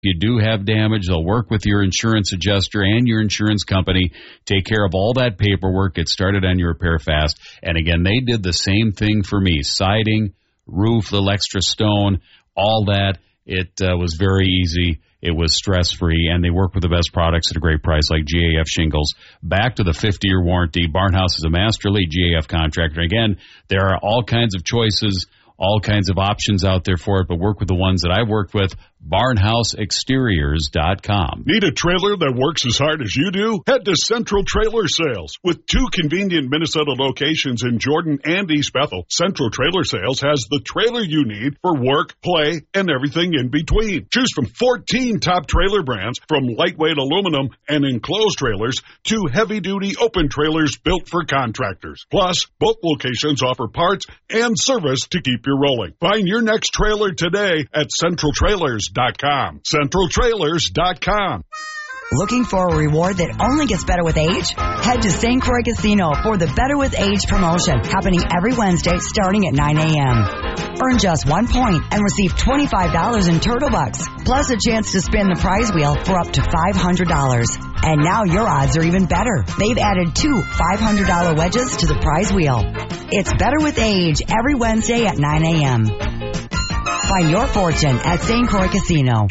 you do have damage, they'll work with your insurance adjuster and your insurance company, take care of all that paperwork, get started on your repair fast. And again, they did the same thing for me. Siding, roof, little extra stone, all that. It was very easy. It was stress-free, and they work with the best products at a great price like GAF shingles. Back to the 50-year warranty. Barnhouse is a Master Elite GAF contractor. Again, there are all kinds of choices, all kinds of options out there for it, but work with the ones that I've worked with. BarnhouseExteriors.com. Need a trailer that works as hard as you do? Head to Central Trailer Sales. With 2 convenient Minnesota locations in Jordan and East Bethel, Central Trailer Sales has the trailer you need for work, play, and everything in between. Choose from 14 top trailer brands, from lightweight aluminum and enclosed trailers to heavy-duty open trailers built for contractors. Plus, both locations offer parts and service to keep you rolling. Find your next trailer today at CentralTrailers.com. CentralTrailers.com. Looking for a reward that only gets better with age? Head to St. Croix Casino for the Better with Age promotion, happening every Wednesday starting at 9 a.m. Earn just 1 point and receive $25 in Turtle Bucks, plus a chance to spin the prize wheel for up to $500. And now your odds are even better. They've added 2 $500 wedges to the prize wheel. It's Better with Age every Wednesday at 9 a.m. Find your fortune at St. Croix Casino.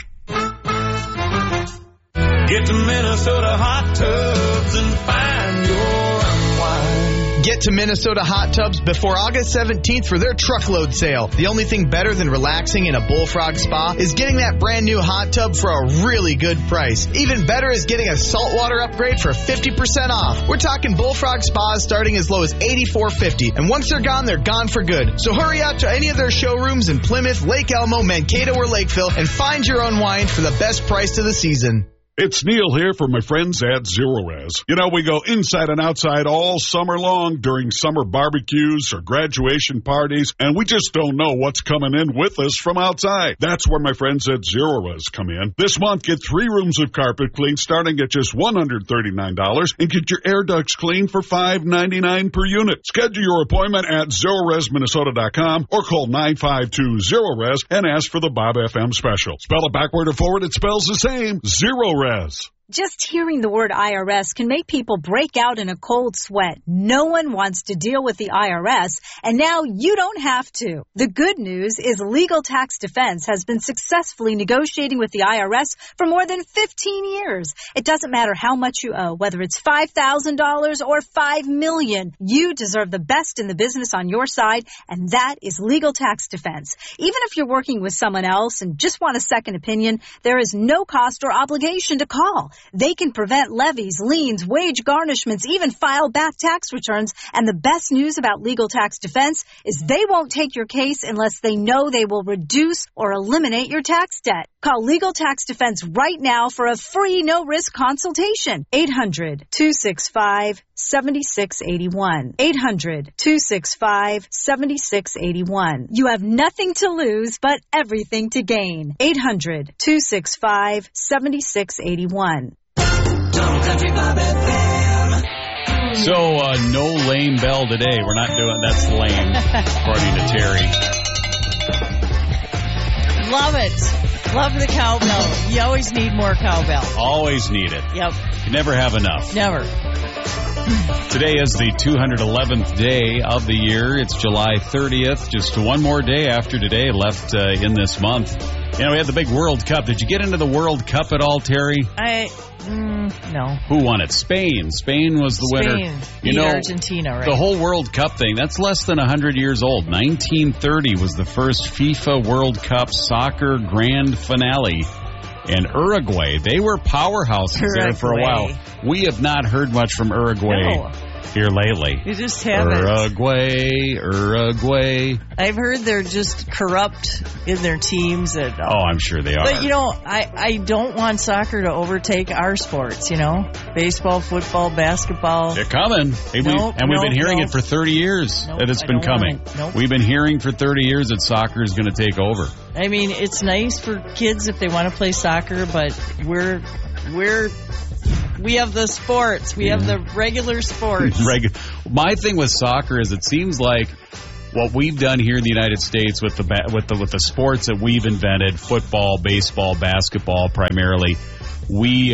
Get to Minnesota Hot Tubs and find your unwind. Get to Minnesota Hot Tubs before August 17th for their truckload sale. The only thing better than relaxing in a Bullfrog spa is getting that brand new hot tub for a really good price. Even better is getting a saltwater upgrade for 50% off. We're talking Bullfrog spas starting as low as $84.50, and once they're gone for good. So hurry out to any of their showrooms in Plymouth, Lake Elmo, Mankato, or Lakeville and find your unwind for the best price of the season. It's Neil here for my friends at Zero Res. You know, we go inside and outside all summer long during summer barbecues or graduation parties, and we just don't know what's coming in with us from outside. That's where my friends at Zero Res come in. This month, get 3 rooms of carpet cleaned starting at just $139 and get your air ducts cleaned for $5.99 per unit. Schedule your appointment at ZeroResMinnesota.com or call 952-ZERO-RES and ask for the Bob FM special. Spell it backward or forward, it spells the same. Zero Res. Just hearing the word IRS can make people break out in a cold sweat. No one wants to deal with the IRS, and now you don't have to. The good news is Legal Tax Defense has been successfully negotiating with the IRS for more than 15 years. It doesn't matter how much you owe, whether it's $5,000 or $5 million. You deserve the best in the business on your side, and that is Legal Tax Defense. Even if you're working with someone else and just want a second opinion, there is no cost or obligation to call. They can prevent levies, liens, wage garnishments, even file back tax returns. And the best news about Legal Tax Defense is they won't take your case unless they know they will reduce or eliminate your tax debt. Call Legal Tax Defense right now for a free no-risk consultation. 800-265-7681. 800-265-7681. You have nothing to lose but everything to gain. 800-265-7681. So, no lame bell today. We're not doing that's lame, according to Terry. Love it. Love the cowbell. You always need more cowbell. Always need it. Yep. You never have enough. Never. Today is the 211th day of the year. It's July 30th. Just one more day after today left in this month. You know, we had the big World Cup. Did you get into the World Cup at all, Terry? No. Who won it? Spain. Spain was the winner. You know, Argentina, right? The whole World Cup thing, that's less than 100 years old. 1930 was the first FIFA World Cup soccer grand finale. And Uruguay, they were powerhouses there for a while. We have not heard much from Uruguay here lately. You just haven't. Uruguay. I've heard they're just corrupt in their teams. And, I'm sure they are. But, you know, I don't want soccer to overtake our sports, you know. Baseball, football, basketball. They're coming. We've been hearing it for 30 years that it's been coming. We've been hearing for 30 years that soccer is going to take over. I mean, it's nice for kids if they want to play soccer, but we have the sports. We have the regular sports. My thing with soccer is it seems like what we've done here in the United States with the sports that we've invented, football, baseball, basketball primarily, we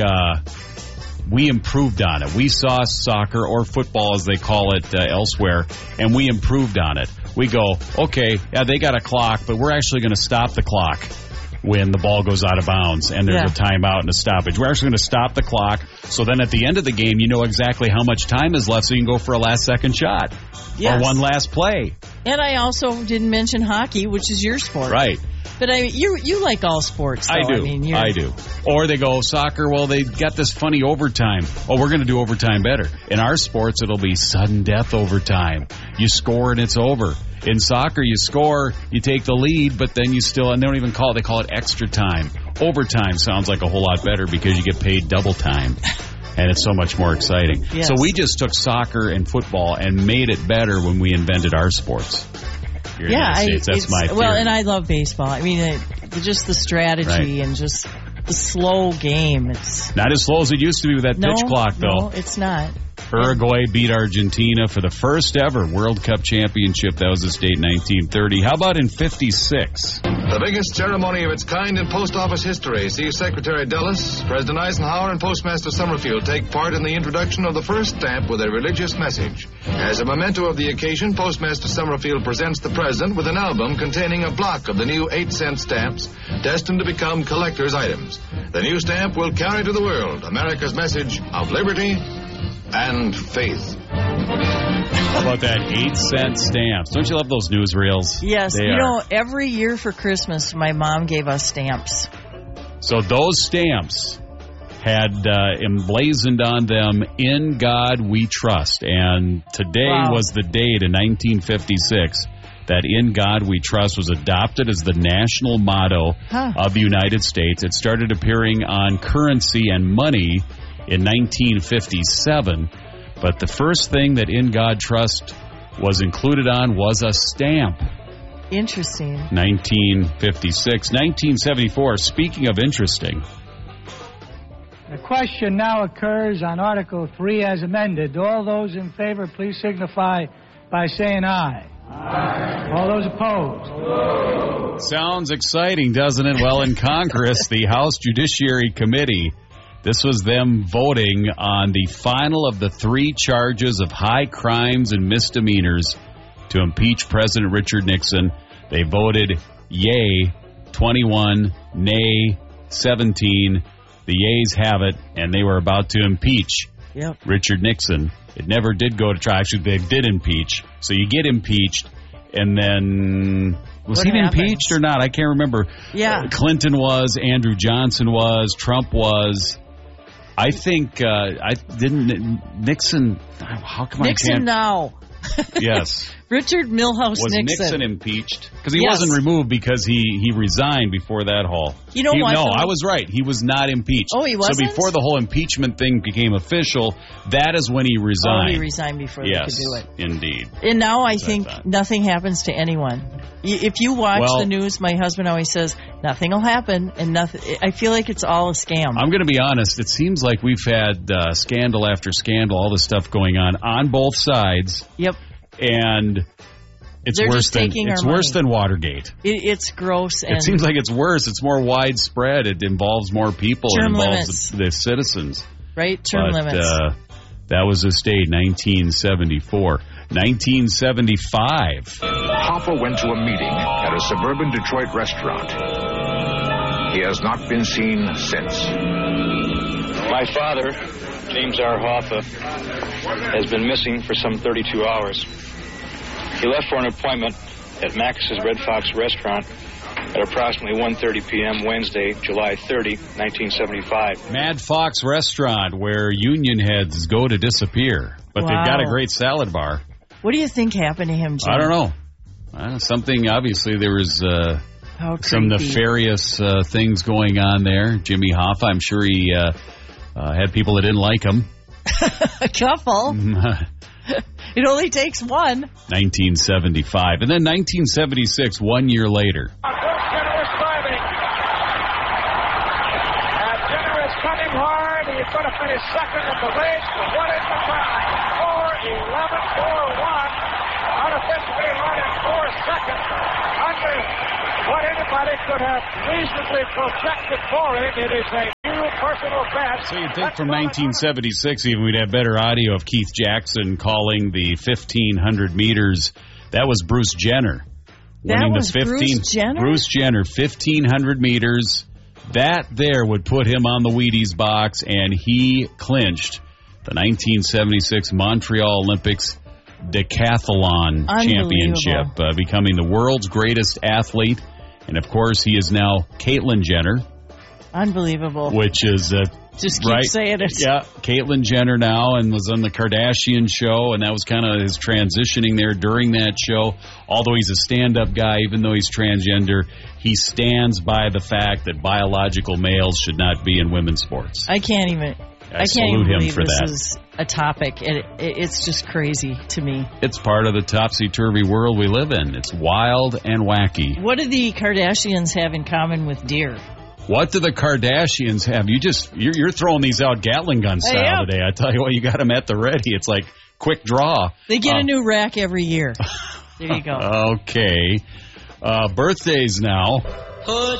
improved on it. We saw soccer, or football as they call it elsewhere, and we improved on it. We go, okay, yeah, they got a clock, but we're actually going to stop the clock when the ball goes out of bounds and there's a timeout and a stoppage. We're actually going to stop the clock, so then at the end of the game, you know exactly how much time is left, so you can go for a last-second shot or one last play. And I also didn't mention hockey, which is your sport. Right. But you like all sports, though. I do. Or they go, soccer, well, they got this funny overtime. Oh, we're going to do overtime better. In our sports, it'll be sudden death overtime. You score and it's over. In soccer, you score, you take the lead, but then you still, and they don't even call it, they call it extra time. Overtime sounds like a whole lot better because you get paid double time. And it's so much more exciting. Yes. So we just took soccer and football and made it better when we invented our sports. That's my theory. Well, and I love baseball. I mean, just the strategy and just the slow game. It's not as slow as it used to be with that pitch clock, though. No, it's not. Uruguay beat Argentina for the first ever World Cup championship. That was this date, 1930. How about in 56? The biggest ceremony of its kind in post office history. See Secretary Dulles, President Eisenhower, and Postmaster Summerfield take part in the introduction of the first stamp with a religious message. As a memento of the occasion, Postmaster Summerfield presents the President with an album containing a block of the new 8-cent stamps destined to become collector's items. The new stamp will carry to the world America's message of liberty and faith. How about that 8-cent stamps? Don't you love those newsreels? Yes. Every year for Christmas, my mom gave us stamps. So those stamps had emblazoned on them, "In God We Trust." And today was the date in 1956 that "In God We Trust" was adopted as the national motto of the United States. It started appearing on currency and money in 1957, but the first thing that "In God Trust" was included on was a stamp. Interesting. 1956. 1974, speaking of interesting. The question now occurs on Article 3 as amended. All those in favor, please signify by saying aye. Aye. All those opposed? Whoa. Sounds exciting, doesn't it? Well, in Congress, the House Judiciary Committee, this was them voting on the final of the 3 charges of high crimes and misdemeanors to impeach President Richard Nixon. They voted yay 21, nay 17. The yeas have it, and they were about to impeach Richard Nixon. It never did go to trial. Actually, they did impeach. So you get impeached, and then was he impeached or not? I can't remember. Yeah. Clinton was, Andrew Johnson was, Trump was. I think Nixon. How come Nixon I can't? now. Yes. Richard Milhouse was Nixon. Nixon impeached? Because he wasn't removed because he resigned before that whole. You know what? No, I was right. He was not impeached. Oh, he wasn't? So before the whole impeachment thing became official, that is when he resigned. Oh, he resigned before they could do it. Indeed. And now I think nothing happens to anyone. If you watch the news, my husband always says, nothing will happen, and nothing. I feel like it's all a scam. I'm going to be honest. It seems like we've had scandal after scandal, all this stuff going on both sides. Yep. And it's worse than Watergate. It's gross. And it seems like it's worse. It's more widespread. It involves more people. Term it involves limits. The citizens. Right, term limits. That was this date, 1974. 1975. Hoffa went to a meeting at a suburban Detroit restaurant. He has not been seen since. My father, James R. Hoffa, has been missing for some 32 hours. He left for an appointment at Max's Red Fox restaurant at approximately 1:30 p.m. Wednesday, July 30, 1975. Mad Fox restaurant, where union heads go to disappear. But they've got a great salad bar. What do you think happened to him, Jim? I don't know. Something, obviously, there was some nefarious things going on there. Jimmy Hoffa, I'm sure he had people that didn't like him. A couple. It only takes one. 1975. And then 1976, 1 year later. Jenner is driving. And Jenner is coming hard. He's going to finish second in the race. But what is the time? 4:11.41. unoffensively running 4 seconds under what anybody could have reasonably projected for him. It is a new personal best. So you'd think from 1976 even we'd have better audio of Keith Jackson calling the 1,500 meters. That was Bruce Jenner. That was Bruce Jenner? Bruce Jenner, 1,500 meters. That there would put him on the Wheaties box, and he clinched the 1976 Montreal Olympics decathlon championship, becoming the world's greatest athlete. And, of course, he is now Caitlyn Jenner. Unbelievable. Which is... just keep saying it. Yeah, Caitlyn Jenner now, and was on the Kardashian show, and that was kind of his transitioning there during that show. Although he's a stand-up guy, even though he's transgender, he stands by the fact that biological males should not be in women's sports. I can't even believe this is a topic. It's just crazy to me. It's part of the topsy-turvy world we live in. It's wild and wacky. What do the Kardashians have in common with deer? What do the Kardashians have? You're throwing these out Gatling gun style today. I tell you what, you got them at the ready. It's like quick draw. They get a new rack every year. There you go. Okay. Birthdays now.